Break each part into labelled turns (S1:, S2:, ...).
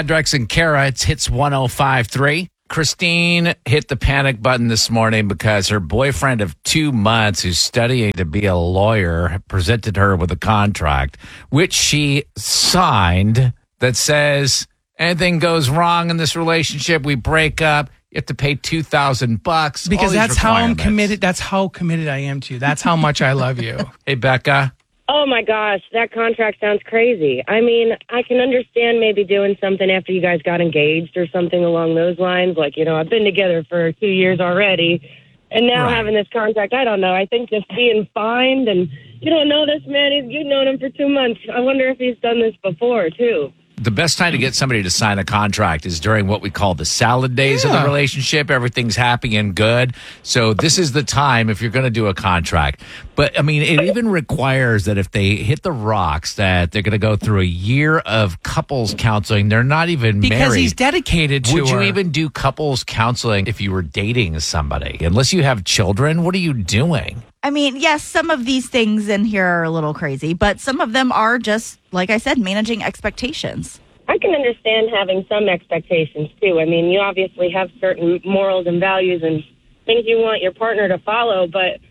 S1: Brad, Drex, and Kara. It's Hits 105.3. Christine hit the panic button this morning because her boyfriend of 2 months, who's studying to be a lawyer, presented her with a contract, which she signed, that says anything goes wrong in this relationship, we break up, you have to pay $2,000.
S2: Because that's how I'm committed. That's how committed I am to you. That's how much I love you.
S1: Hey, Becca.
S3: Oh, my gosh, that contract sounds crazy. I mean, I can understand maybe doing something after you guys got engaged or something along those lines. Like, I've been together for 2 years already, and now having this contract, I don't know. I think just being fined, and you don't know this man. You've known him for 2 months. I wonder if he's done this before, too.
S1: The best time to get somebody to sign a contract is during what we call the salad days of the relationship. Everything's happy and good. So this is the time if you're going to do a contract. But, I mean, it even requires that if they hit the rocks, that they're going to go through a year of couples counseling. They're not even married.
S2: Because he's dedicated to
S1: Would
S2: her.
S1: you even do couples counseling if you were dating somebody? Unless you have children, what are you doing?
S4: I mean, yes, some of these things in here are a little crazy, but some of them are just, like I said, managing expectations.
S3: I can understand having some expectations, too. I mean, you obviously have certain morals and values and things you want your partner to follow,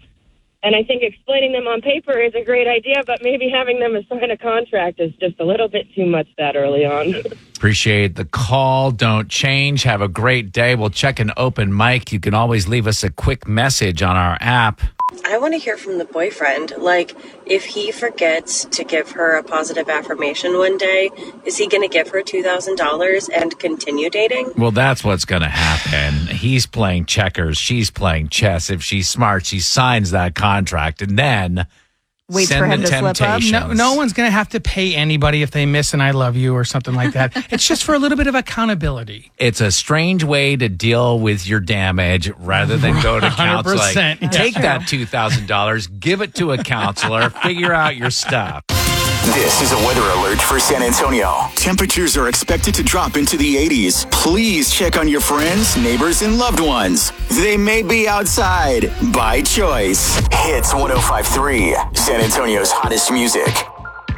S3: and I think explaining them on paper is a great idea, but maybe having them sign a contract is just a little bit too much that early on.
S1: Appreciate the call. Don't change. Have a great day. We'll check an open mic. You can always leave us a quick message on our app.
S5: I want to hear from the boyfriend. Like, if he forgets to give her a positive affirmation one day, is he going to give her $2,000 and continue dating?
S1: Well, that's what's going to happen. He's playing checkers. She's playing chess. If she's smart, she signs that contract and then
S4: waits for him to slip up.
S2: No one's going to have to pay anybody if they miss an I love you or something like that. It's just for a little bit of accountability.
S1: It's a strange way to deal with your damage rather than go to counseling.
S2: 100%.
S1: Take that $2,000, give it to a counselor, figure out your stuff.
S6: This is a weather alert for San Antonio. Temperatures are expected to drop into the 80s. Please check on your friends, neighbors, and loved ones. They may be outside by choice. Hits 105.3, San Antonio's hottest music.